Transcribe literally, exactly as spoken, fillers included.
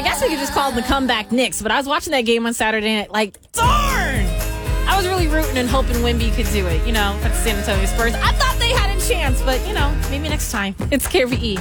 guess we could just call them the comeback Knicks. But I was watching that game on Saturday night, like, darn! I was really rooting and hoping Wemby could do it, you know, at the San Antonio Spurs. I thought they had a chance, but, you know, maybe next time. It's K R V E.